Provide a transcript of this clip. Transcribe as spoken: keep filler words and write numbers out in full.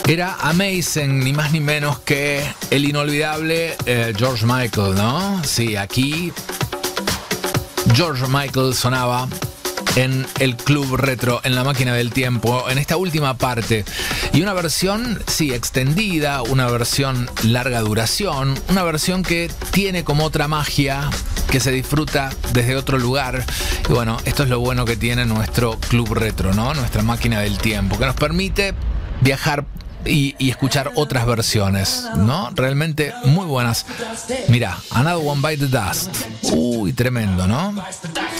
Era Amazing, ni más ni menos que el inolvidable eh, George Michael, ¿no? Sí, aquí George Michael sonaba en el Club Retro, en la máquina del tiempo, en esta última parte. Y una versión, sí, extendida, una versión larga duración, una versión que tiene como otra magia, que se disfruta desde otro lugar. Y bueno, esto es lo bueno que tiene nuestro Club Retro, ¿no? Nuestra máquina del tiempo, que nos permite viajar y, y escuchar otras versiones, ¿no? Realmente muy buenas. Mirá, Another One Bite the Dust. Uy, tremendo, ¿no?